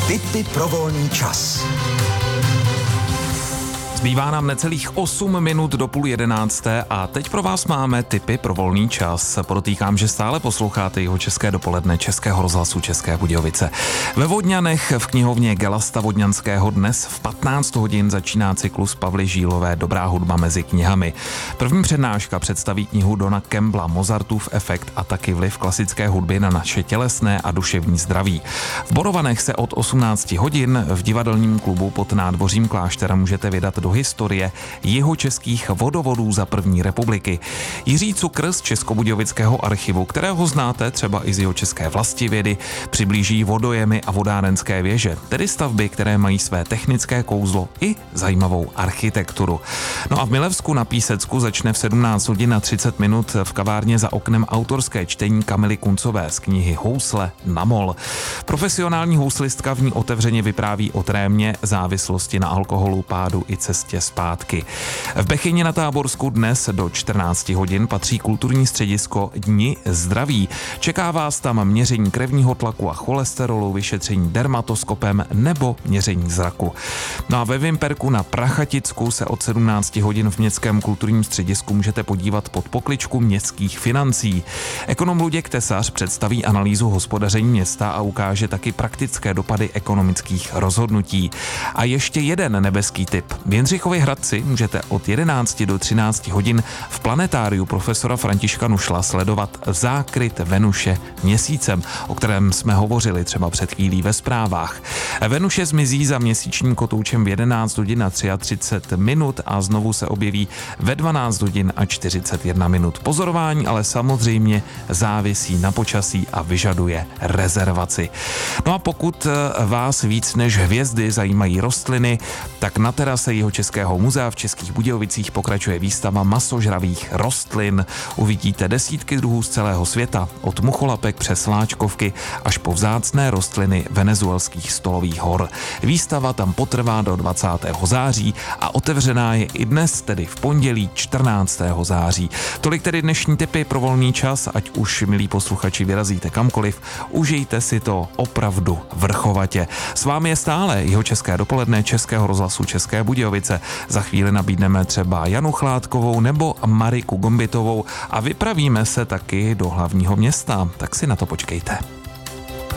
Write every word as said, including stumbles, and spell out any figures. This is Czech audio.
Tipy pro volný čas. Zbývá nám necelých osm minut do půl jedenácté a teď pro vás máme tipy pro volný čas. Podotýkám, že stále posloucháte Jihočeské dopoledne Českého rozhlasu České Budějovice. Ve Vodňanech v knihovně Gelasta Vodňanského dnes v patnáct hodin začíná cyklus Pavly Žílové Dobrá hudba mezi knihami. První přednáška představí knihu Dona Campbella Mozartův efekt a taky vliv klasické hudby na naše tělesné a duševní zdraví. V Borovanech se od osmnáct hodin v divadelním klubu pod nádvořím kláštera můžete vydat do historie jihočeských vodovodů za první republiky. Jiří Cukr z Českobudějovického archivu, kterého znáte třeba i z Jihočeské vlastivědy, přiblíží vodojemy a vodárenské věže, tedy stavby, které mají své technické kouzlo i zajímavou architekturu. No a v Milevsku na Písecku začne v sedmnáct hodin a třicet minut v kavárně za oknem autorské čtení Kamily Kuncové z knihy Housle na mol. Profesionální houslistka v ní otevřeně vypráví o trémě, závislosti na alkoholu, pádu i cestě zpátky. V Bechyni na Táborsku dnes do čtrnáct hodin patří kulturní středisko Dni zdraví. Čeká vás tam měření krevního tlaku a cholesterolu, vyšetření dermatoskopem nebo měření zraku. No a ve Vimperku na Prachaticku se od sedmnáct hodin v městském kulturním středisku můžete podívat pod pokličku městských financí. Ekonom Luděk Tesař představí analýzu hospodaření města a ukáže taky praktické dopady ekonomických rozhodnutí. A ještě jeden nebeský tip. V Jindřichově Hradci můžete od jedenácti do třinácti hodin v planetáriu profesora Františka Nušla sledovat zákryt Venuše měsícem, o kterém jsme hovořili třeba před chvílí ve zprávách. Venuše zmizí za měsíčním kotoučem v jedenáct hodin a třicet tři minut a znovu se objeví ve dvanáct hodin a čtyřicet jedna minut. Pozorování ale samozřejmě závisí na počasí a vyžaduje rezervaci. No a pokud vás víc než hvězdy zajímají rostliny, tak na terase Jihočeského muzea v Českých Budějovicích pokračuje výstava masožravých rostlin. Uvidíte desítky druhů z celého světa, od mucholapek přes sláčkovky až po vzácné rostliny venezuelských stolových hor. Výstava tam potrvá do dvacátého září a otevřená je i dnes, tedy v pondělí čtrnáctého září. Tolik tedy dnešní tipy pro volný čas, ať už, milí posluchači, vyrazíte kamkoliv, užijte si to opravdu vrchovatě. S vámi je stále Jihočeské dopoledne Českého rozhlasu České Budějovice. Za chvíli nabídneme třeba Janu Chládkovou nebo Mariku Gombitovou a vypravíme se taky do hlavního města, tak si na to počkejte.